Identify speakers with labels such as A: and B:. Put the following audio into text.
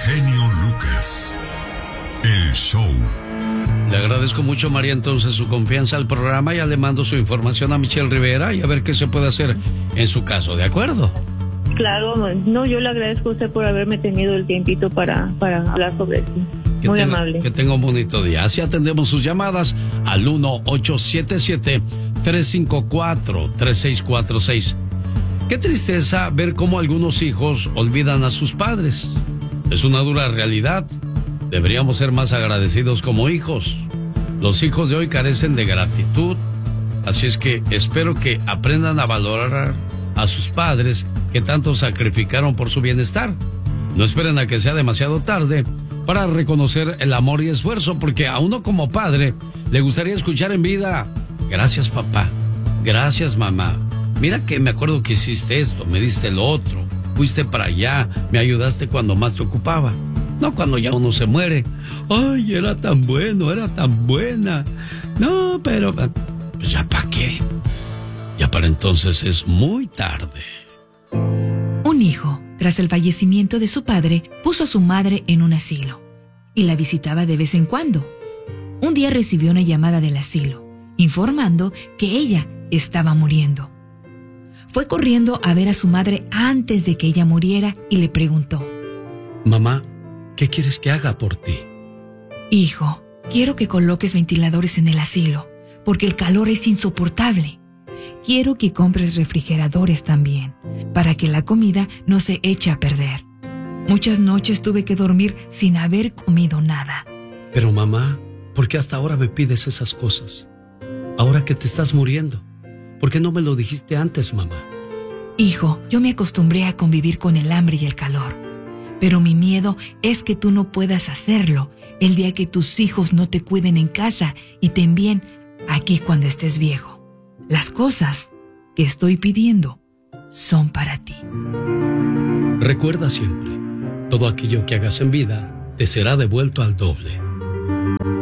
A: genio Lucas. El show.
B: Le agradezco mucho, María, entonces su confianza al programa. Ya le mando su información a Michelle Rivera y a ver qué se puede hacer en su caso, ¿de acuerdo?
C: Claro, no, yo le agradezco a usted por haberme tenido el tiempito para hablar sobre esto. Muy amable.
B: Que tenga un bonito día. Así atendemos sus llamadas al 1-877-354-3646. Qué tristeza ver cómo algunos hijos olvidan a sus padres. Es una dura realidad. Deberíamos ser más agradecidos como hijos. Los hijos de hoy carecen de gratitud. Así es que espero que aprendan a valorar a sus padres que tanto sacrificaron por su bienestar. No esperen a que sea demasiado tarde para reconocer el amor y esfuerzo, porque a uno como padre le gustaría escuchar en vida: gracias, papá, gracias, mamá, mira que me acuerdo que hiciste esto, me diste lo otro, fuiste para allá, me ayudaste cuando más te ocupaba. No cuando ya uno se muere. Ay, era tan bueno, era tan buena. No, pero pues ya para qué. Ya para entonces es muy tarde.
D: Un hijo, tras el fallecimiento de su padre, puso a su madre en un asilo y la visitaba de vez en cuando. Un día recibió una llamada del asilo, informando que ella estaba muriendo. Fue corriendo a ver a su madre antes de que ella muriera y le preguntó:
B: Mamá, ¿qué quieres que haga por ti?
D: Hijo, quiero que coloques ventiladores en el asilo, porque el calor es insoportable. Quiero que compres refrigeradores también, para que la comida no se eche a perder. Muchas noches tuve que dormir sin haber comido nada.
B: Pero mamá, ¿por qué hasta ahora me pides esas cosas? Ahora que te estás muriendo, ¿por qué no me lo dijiste antes, mamá?
D: Hijo, yo me acostumbré a convivir con el hambre y el calor. Pero mi miedo es que tú no puedas hacerlo el día que tus hijos no te cuiden en casa y te envíen aquí cuando estés viejo. Las cosas que estoy pidiendo son para ti.
B: Recuerda siempre, todo aquello que hagas en vida te será devuelto al doble.